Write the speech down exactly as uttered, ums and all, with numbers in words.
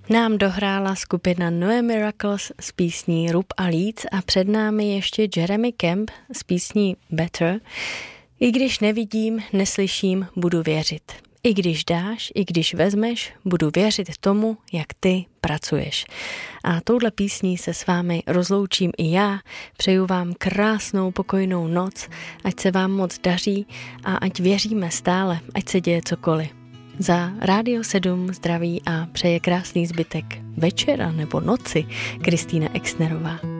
nám dohrála skupina No Miracles s písní Rub a Leeds a před námi ještě Jeremy Camp s písní Better. I když nevidím, neslyším, budu věřit. I když dáš, i když vezmeš, budu věřit tomu, jak ty pracuješ. A touhle písní se s vámi rozloučím i já. Přeju vám krásnou, pokojnou noc, ať se vám moc daří a ať věříme stále, ať se děje cokoliv. Za Rádio sedm zdraví a přeje krásný zbytek večera nebo noci Kristýna Exnerová.